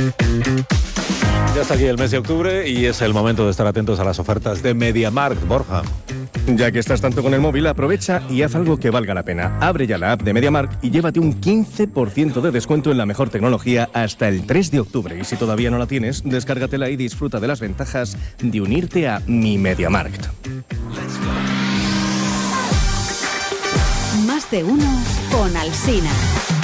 Ya está aquí el mes de octubre y es el momento de estar atentos a las ofertas de MediaMarkt. Borja. Ya que estás tanto con el móvil, aprovecha y haz algo que valga la pena. Abre ya la app de MediaMarkt y llévate un 15% de descuento en la mejor tecnología hasta el 3 de octubre. Y si todavía no la tienes, descárgatela y disfruta de las ventajas de unirte a Mi MediaMarkt. Más de uno con Alsina.